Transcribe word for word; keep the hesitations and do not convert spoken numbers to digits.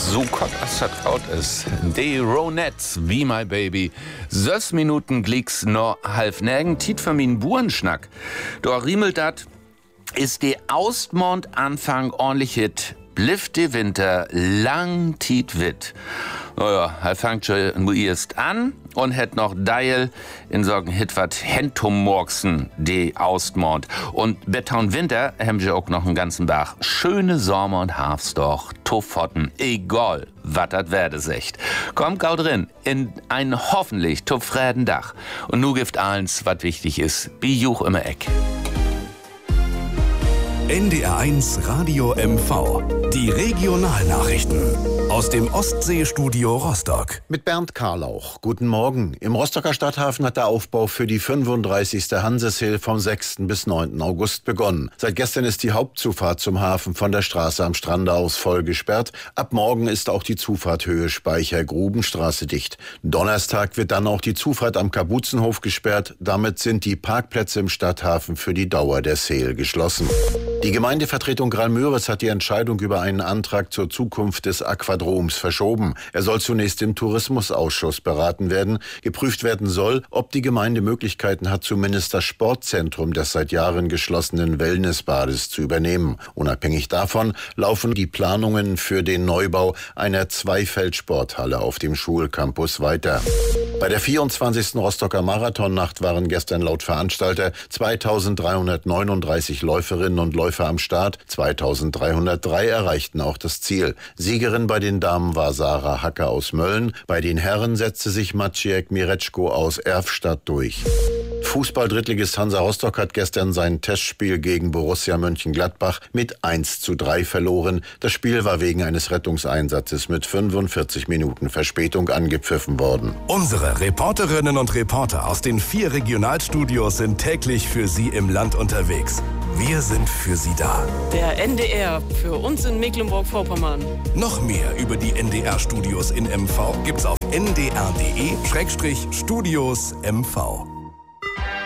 so Gott as dat Kraut is. De Ronettes, wie my baby. Sös Minuten glicks no half nägen, tit für min Burenschnack. Do riemelt dat, ist de Austmond Anfang ordentlich hit. Bliff de Winter lang tit wit. Naja, er fangt schon erst an und hätt noch Deil in sorgen hit wat Hentummorksen de Austmond. Und Bettaun Winter haben sie auch noch einen ganzen Bach. Schöne Sommer und Hafstoch, Toffotten, egal, wat dat werde secht. Kommt gau drin, in ein hoffentlich tuffräden Dach. Und nu gift allens, wat wichtig ist, bi juch immer Eck. N D R eins Radio M V. Die Regionalnachrichten aus dem Ostseestudio Rostock. Mit Bernd Karlauch. Guten Morgen. Im Rostocker Stadthafen hat der Aufbau für die fünfunddreißigste Hansesail vom sechsten bis neunten August begonnen. Seit gestern ist die Hauptzufahrt zum Hafen von der Straße am Strande aus voll gesperrt. Ab morgen ist auch die Zufahrt Höhe Speicher-Grubenstraße dicht. Donnerstag wird dann auch die Zufahrt am Kapuzenhof gesperrt. Damit sind die Parkplätze im Stadthafen für die Dauer der Sail geschlossen. Die Gemeindevertretung Graal-Müritz hat die Entscheidung über einen Antrag zur Zukunft des Aquadroms verschoben. Er soll zunächst im Tourismusausschuss beraten werden. Geprüft werden soll, ob die Gemeinde Möglichkeiten hat, zumindest das Sportzentrum des seit Jahren geschlossenen Wellnessbades zu übernehmen. Unabhängig davon laufen die Planungen für den Neubau einer Zweifeldsporthalle auf dem Schulcampus weiter. Bei der vierundzwanzigsten Rostocker Marathonnacht waren gestern laut Veranstalter zweitausenddreihundertneununddreißig Läuferinnen und Läufer am Start. zweitausenddreihundertdrei erreichten auch das Ziel. Siegerin bei den Damen war Sarah Hacker aus Mölln. Bei den Herren setzte sich Maciej Mirecko aus Erfstadt durch. Fußball-Drittligist Hansa Rostock hat gestern sein Testspiel gegen Borussia Mönchengladbach mit eins zu drei verloren. Das Spiel war wegen eines Rettungseinsatzes mit fünfundvierzig Minuten Verspätung angepfiffen worden. Unsere Reporterinnen und Reporter aus den vier Regionalstudios sind täglich für Sie im Land unterwegs. Wir sind für Sie da. Der N D R, für uns in Mecklenburg-Vorpommern. Noch mehr über die N D R-Studios in M V gibt's auf n d r punkt d e Studios M V.